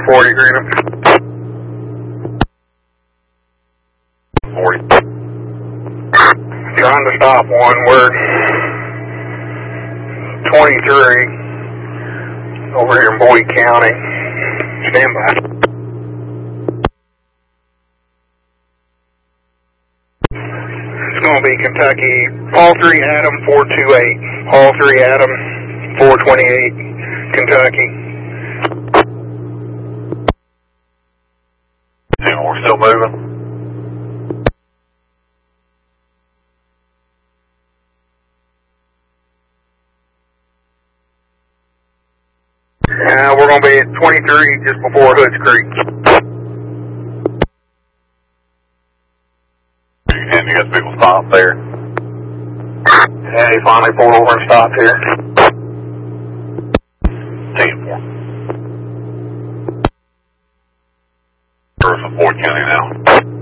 40, Greenham. 40. Trying to stop one. We're 23 over here in Boyd County. Stand by. It's going to be Kentucky. Hall 3 Adam 428. Hall 3 Adam 428. Kentucky. And we're still moving. We're going to be at 23 just before Hoods Creek. And you got people stop there. Yeah, he finally pulled over and stopped here. 10-4. We're from Boyd County now.